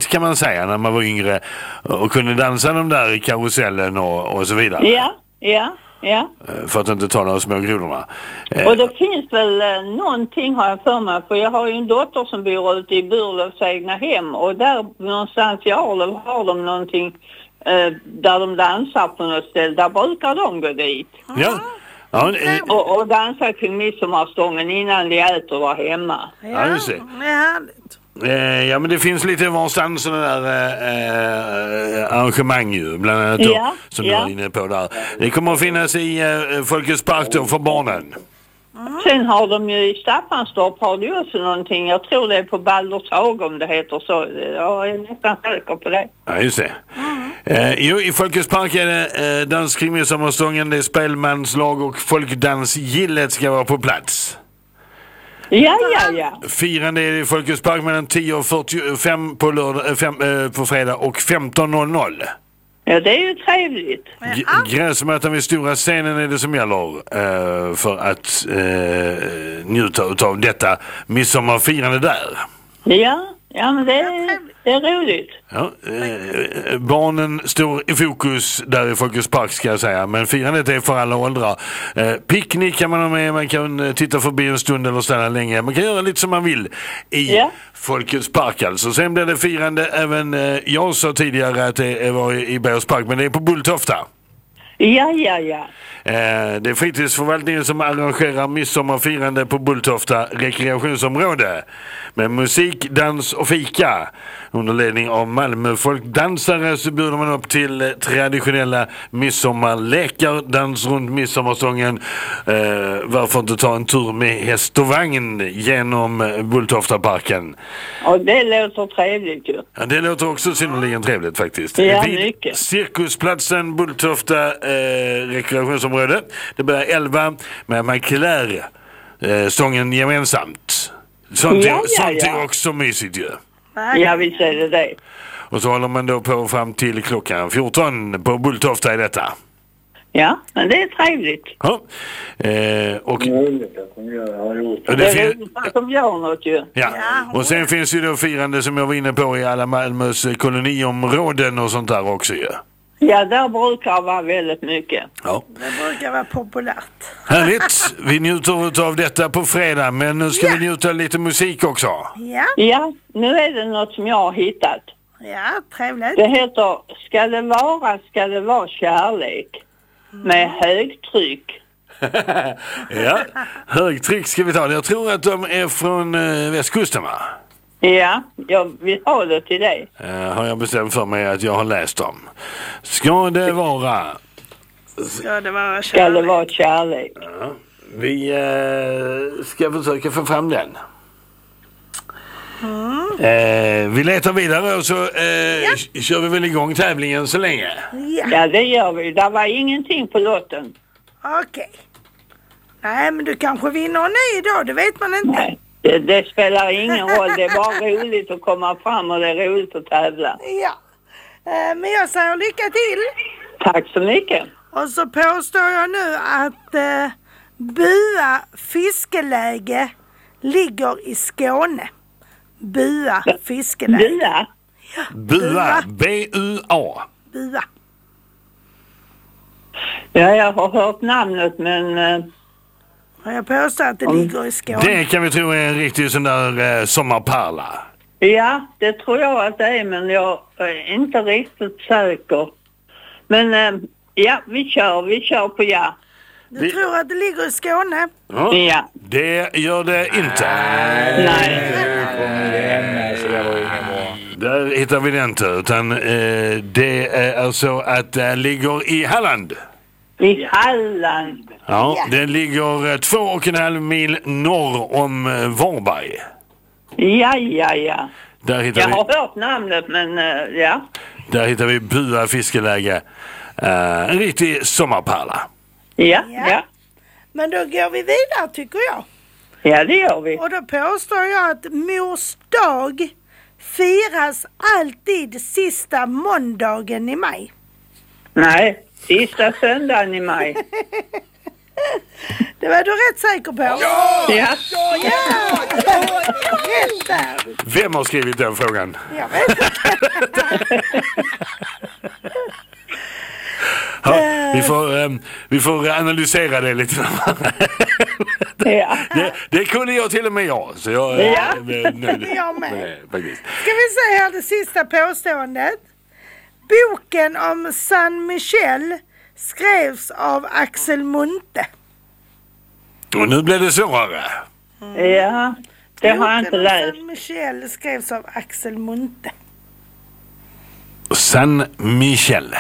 kan man säga när man var yngre och kunde dansa de där i karusellen och så vidare. Ja. För att inte tala om små grodorna. Och det finns väl någonting har jag för mig, för jag har ju en dotter som bor ute i Burlövs egna hem, och där någonstans har de någonting där de dansar på något ställe. Där brukar de gå dit. Ja. Och dansa kring midsommarstången innan de äter och var hemma. Ja, just det. Det är härligt. Ja, men det finns lite varstans sådana där arrangemang ju, bland annat då, som du var inne på där. Det kommer att finnas i Folkets park då för barnen. Sen har de ju i Staffanstorp har de också någonting. Jag tror det är på Baldershag om det heter så. Jag är nästan säker på det. Ja, just det. I Folkets park är det dans kring midsommarstången, det är spelmanslag och folkdansgillet ska vara på plats. Ja. Firande är i Folkets park mellan 10:45 på lördag, på fredag och 15:00. Ja, det är ju trevligt. Gräsmattan vid stora scenen är det som gäller för att njuta av detta midsommarfirande där. Ja, men det är roligt. Ja, barnen står i fokus där i Folkets park ska jag säga, men firandet är för alla åldrar. Picknick kan man ha med, man kan titta förbi en stund eller stanna länge. Man kan göra lite som man vill i Folkets park alltså. Sen blir det firande även, jag sa tidigare att det var i Bergs park, men det är på Bulltofta. Ja. Det är fritidsförvaltningen som arrangerar midsommarfirande på Bulltofta rekreationsområde med musik, dans och fika. Under ledning av Malmö folkdansare så bjuder man upp till traditionella midsommarlekar, dans runt midsommarstången. Varför inte ta en tur med häst och vagn genom Bulltoftaparken? Ja, det låter trevligt ju. Ja, det låter också synnerligen trevligt faktiskt. Ja, mycket. Cirkusplatsen Bulltofta rekreationsområde. Det börjar 11 med McClare stången gemensamt. Sånt är också mysigt ju. Ja, visst är det. Och så håller man då på fram till klockan 14 på Bulltofta i detta. Ja, men det är trevligt. Ja. Och det är roligt att de gör något ju. Ja, och sen finns ju då firande som jag var inne på i alla Malmös koloniområden och sånt där också ju. Ja, där brukar det vara väldigt mycket. Ja. Det brukar vara populärt. Härligt. Vi njuter av detta på fredag, men nu ska vi njuta lite musik också. Ja, nu är det något som jag har hittat. Ja, trevligt. Det heter Ska det vara kärlek med högtryck. Ja, högtryck ska vi ta. Jag tror att de är från västkusten, va? Ja, jag vill ha det till dig. Har jag bestämt för mig att jag har läst dem. Ska det vara kärlek? Ja, vi ska försöka få fram den. Vi letar vidare och så kör vi väl igång tävlingen så länge. Ja, det gör vi. Det var ingenting på lotten. Okej. Nej, men du kanske vinner en ny idag, det vet man inte. Nej. Det spelar ingen roll, det är bara roligt att komma fram och det är roligt att tävla. Ja, men jag säger lycka till. Tack så mycket. Och så påstår jag nu att Bua fiskeläge ligger i Skåne. Bua fiskeläge. Bua, B-U-A. Bua. Ja, jag har hört namnet men... Jag påstår att det ligger i Skåne. Det kan vi tro är en riktig sån där sommarpärla. Ja, det tror jag att det är, men jag är inte riktigt säker. Men ja, vi kör på ja. Du tror att det ligger i Skåne? Ja. Det gör det inte. Nej. Där hittar vi det inte, utan det är alltså att det ligger i Halland. I Halland? Ja, den ligger 2,5 mil norr om Varberg. Ja. Där hittar jag har hört namnet, men ja. Där hittar vi Bua fiskeläge. En riktig sommarpärla. Ja. Men då går vi vidare tycker jag. Ja, det gör vi. Och då påstår jag att mors dag firas alltid sista måndagen i maj. Nej, sista söndagen i maj. Det var du rätt säker på. Ja. Rätt där. Vem har skrivit den frågan? Jag vet inte. Ja, vi får analysera det lite. Ja. Det kunde jag till och med jag. Så jag är nöjd. Jag med. Faktiskt. Ska vi se här det sista påståendet. Boken om San Michel skrevs av Axel Munthe. Och nu blir det svårare. Ja, det har jag inte Boken om läst. San Michel skrevs av Axel Munthe. San Michel.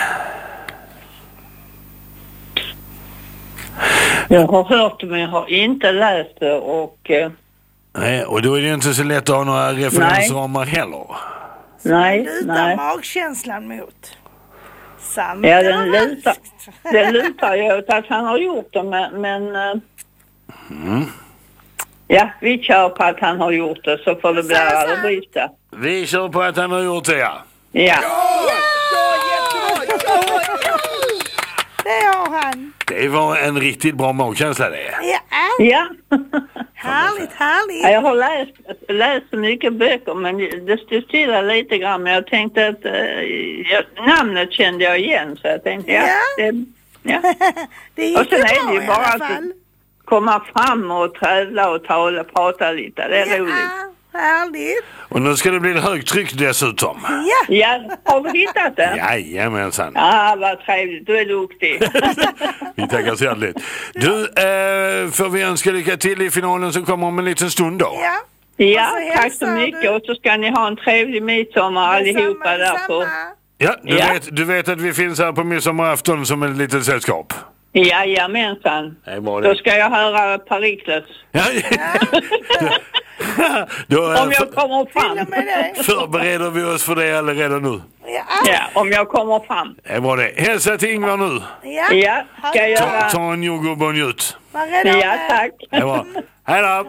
Jag har hört det men jag har inte läst det och Nej, och då är det inte så lätt att ha några referensramar heller. nej. Lutar magkänslan mot. Sant Ja, eller falskt? den lutar ju åt att han har gjort det men ja, vi kör på att han har gjort det så får det bli alla brista. Vi kör på att han har gjort det, ja. Ja. Det har han. Det var en riktigt bra magkänsla det. Ja. Härligt, härligt. Jag har läst så mycket böcker men det stod stilla lite grann men jag tänkte att namnet kände jag igen så jag tänkte Ja. Det gick Och sen ju är det bra ju i bara alla att fall. komma fram och tävla och tala och prata lite. Det är roligt. Härligt. Och nu ska det bli högtryck dessutom. Ja. Ja, har vi hittat det? Jajamensan. Ja, vad trevligt. Du är duktig. Vi tackar så hjärtligt. Du, får vi önska lycka till i finalen som kommer om en liten stund då. Ja. Ja, Och så tack så hälsar mycket. du. Och så ska ni ha en trevlig midsommar allihopa därför. Ja, Ja. du vet att vi finns här på midsommarafton som ett litet sällskap. Jajamensan. Det är bra Då det. ska jag höra Perikles. Ja. Då Om jag kommer Till fram. och med det. förbereder vi oss för det redan nu. Ja. Ja, om jag kommer fram. Det är bra det. Hälsa till Ingvar nu. Ja. Ja, ska jag göra. Ta en jordgubb och njut. Var rädd om Ja, det. tack. Det är bra. Hej då!